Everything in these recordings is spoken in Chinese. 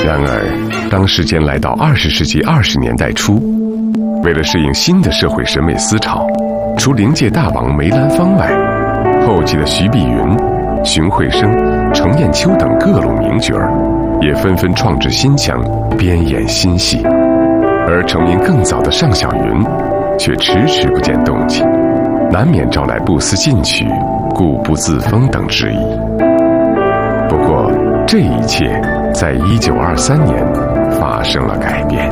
然而，当时间来到20世纪20年代初，为了适应新的社会审美思潮，除灵界大王梅兰芳外，后期的徐碧云、荀慧生、程砚秋等各路名角也纷纷创制新腔，编演新戏。而成名更早的尚小云却迟迟不见动静，难免招来不思进取、固不自封等质疑。不过这一切在1923年发生了改变。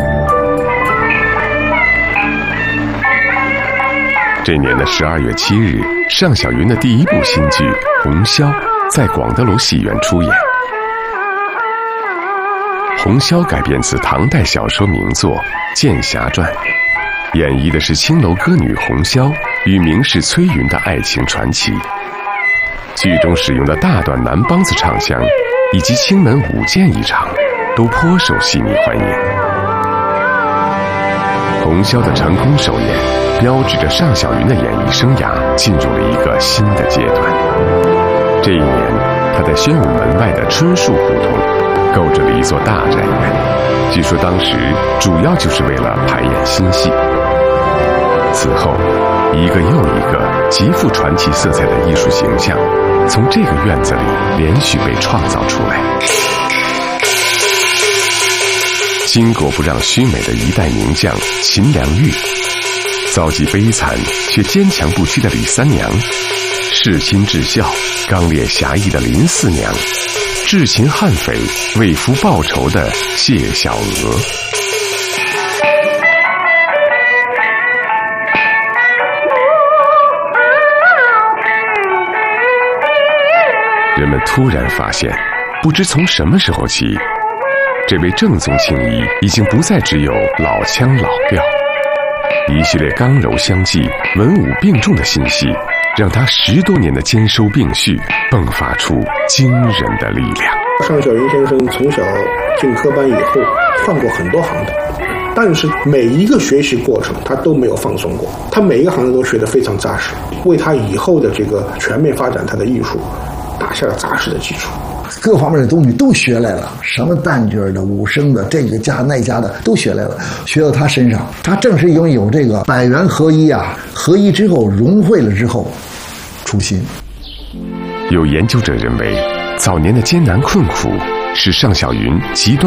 这年的12月7日，尚小云的第一部新剧《红绡》在广德楼戏院出演。《红绡》改编自唐代小说名作《剑侠传》，演绎的是青楼歌女红绡与名士崔云的爱情传奇。剧中使用的大段男梆子唱腔以及青门舞剑一场，都颇受戏迷欢迎。红绡的成功首演，标志着尚小云的演艺生涯进入了一个新的阶段。这一年，她在宣武门外的春树胡同购置了一座大宅院，据说当时主要就是为了排演新戏。此后，一个又一个极富传奇色彩的艺术形象从这个院子里连续被创造出来。巾帼不让须眉的一代名将秦良玉，遭际悲惨却坚强不屈的李三娘，弑亲至孝、刚烈侠义的林四娘，智擒悍匪、为夫报仇的谢小娥。人们突然发现，不知从什么时候起，这位正宗青衣已经不再只有老腔老调。一系列刚柔相济、文武并重的新戏，让他10多年的兼收并蓄迸发出惊人的力量。 尚小云先生从小进科班以后换过很多行当，但是每一个学习过程他都没有放松过，他每一个行当都学得非常扎实，为他以后的这个全面发展他的艺术打下了扎实的基础。 各方面的东西都学来了，什么旦角的、武生的、这个家那家的都学来了，学到他身上。他正是因为有这个百元合一啊，合一之后融会了之后出新。 有研究者认为，早年的艰难困苦使尚小云极端